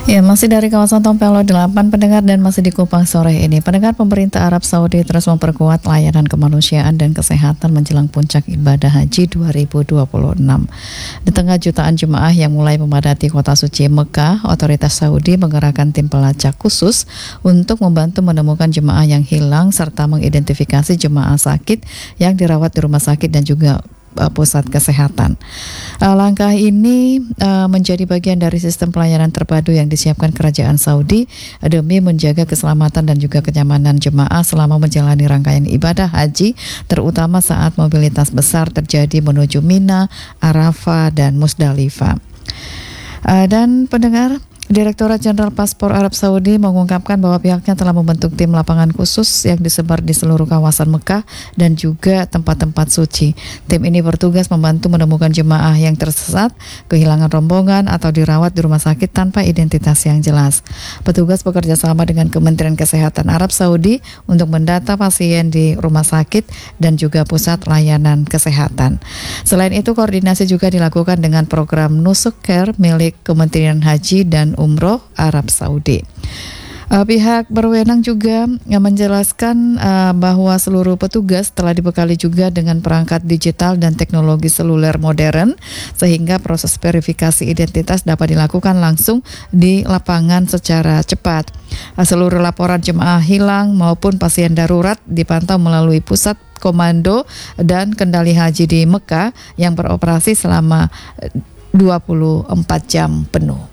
Ya, masih dari kawasan Tompelo 8 pendengar dan masih di Kupang sore ini. Pendengar, pemerintah Arab Saudi terus memperkuat layanan kemanusiaan dan kesehatan menjelang puncak ibadah haji 2026. Di tengah jutaan jemaah yang mulai memadati kota suci Mekah, otoritas Saudi menggerakkan tim pelacak khusus untuk membantu menemukan jemaah yang hilang serta mengidentifikasi jemaah sakit yang dirawat di rumah sakit dan juga pusat kesehatan. Langkah ini menjadi bagian dari sistem pelayanan terpadu yang disiapkan Kerajaan Saudi demi menjaga keselamatan dan juga kenyamanan jemaah selama menjalani rangkaian ibadah haji, terutama saat mobilitas besar terjadi menuju Mina, Arafah, dan Musdalifah. Dan pendengar, Direktorat Jenderal Paspor Arab Saudi mengungkapkan bahwa pihaknya telah membentuk tim lapangan khusus yang disebar di seluruh kawasan Mekah dan juga tempat-tempat suci. Tim ini bertugas membantu menemukan jemaah yang tersesat, kehilangan rombongan, atau dirawat di rumah sakit tanpa identitas yang jelas. Petugas bekerja sama dengan Kementerian Kesehatan Arab Saudi untuk mendata pasien di rumah sakit dan juga pusat layanan kesehatan. Selain itu, koordinasi juga dilakukan dengan program Nusuk Care milik Kementerian Haji dan Umroh Arab Saudi. Pihak berwenang juga menjelaskan bahwa seluruh petugas telah dibekali juga dengan perangkat digital dan teknologi seluler modern sehingga proses verifikasi identitas dapat dilakukan langsung di lapangan secara cepat. Seluruh laporan jemaah hilang maupun pasien darurat dipantau melalui pusat komando dan kendali haji di Mekah yang beroperasi selama 24 jam penuh.